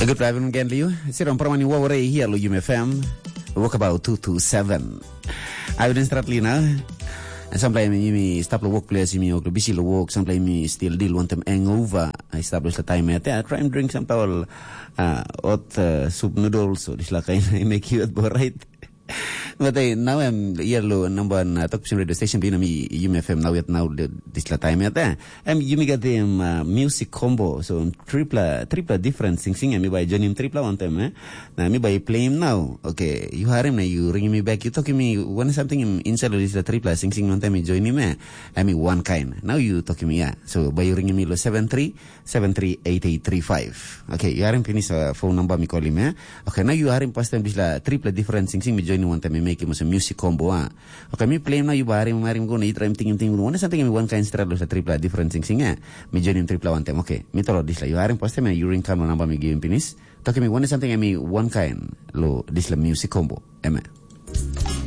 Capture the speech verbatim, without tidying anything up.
Good driving again, Leo. Sit on Pramani Waware here, Lu F M. Walk about two to seven. I would start Lina. And sometimes me stop the workplace, me or busy the work. Sometimes me still deal want them hangover. I establish the time at there. Try and drink some towel, uh, hot uh, soup noodles. So this like I make you at right. But I, now I'm here low number one uh, talk radio station being me U M F M now at now this la time at there. I'm you me get them uh, music combo so triple triple different sing sing me by Johnny triple one time eh. Now me by play him now. Okay, you hear him now you ring me back. You talking me one something inside of this la triple sing sing one time me join him eh. I mean one kind. Now you talking me yeah. So by you ringing me lo seven three seven three eight eight three five. Okay, you hear him finish uh, phone number me call him eh. Okay, now you hear him past time this la triple different sing sing me join one time me make him a music combo ah. Okay, me play na you bari mo marim ko na itry ting ting one something me one kind straight sa triple different sing sing eh. Me join him triple one time. Okay, me tolo this la you harim poste me you ring come number me give him finish. Talk me one something me one kind lo this la music combo. Eme.